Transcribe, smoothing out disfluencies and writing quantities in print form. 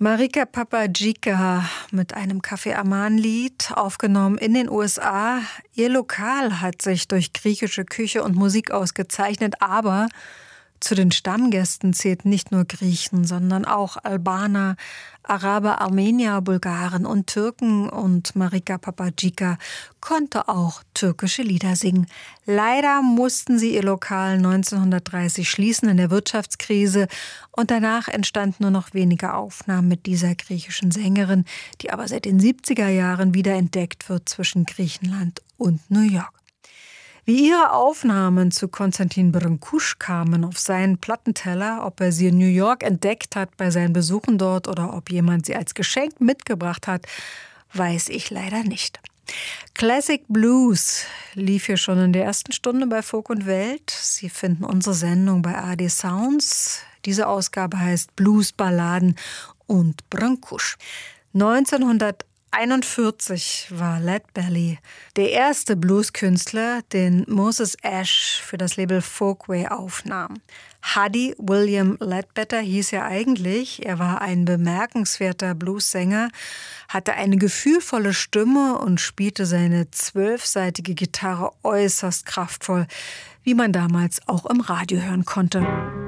Marika Papadžička mit einem Café Aman-Lied, aufgenommen in den USA. Ihr Lokal hat sich durch griechische Küche und Musik ausgezeichnet, aber zu den Stammgästen zählt nicht nur Griechen, sondern auch Albaner, Araber, Armenier, Bulgaren und Türken. Und Marika Papadžička konnte auch türkische Lieder singen. Leider mussten sie ihr Lokal 1930 schließen in der Wirtschaftskrise. Und danach entstanden nur noch wenige Aufnahmen mit dieser griechischen Sängerin, die aber seit den 70er Jahren wiederentdeckt wird zwischen Griechenland und New York. Wie ihre Aufnahmen zu Konstantin Brâncuș kamen auf seinen Plattenteller, ob er sie in New York entdeckt hat bei seinen Besuchen dort oder ob jemand sie als Geschenk mitgebracht hat, weiß ich leider nicht. Classic Blues lief hier schon in der ersten Stunde bei Folk und Welt. Sie finden unsere Sendung bei ARD Sounds. Diese Ausgabe heißt Bluesballaden und Brâncuș. 1941 war Leadbelly der erste Blueskünstler, den Moses Ash für das Label Folkway aufnahm. Huddy William Ledbetter hieß er eigentlich. Er war ein bemerkenswerter Bluessänger, hatte eine gefühlvolle Stimme und spielte seine 12-seitige Gitarre äußerst kraftvoll, wie man damals auch im Radio hören konnte.